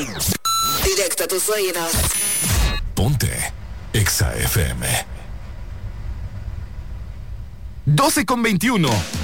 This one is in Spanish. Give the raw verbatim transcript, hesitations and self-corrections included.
Directo a tus oídos. Ponte Exa F M. doce con veintiuno.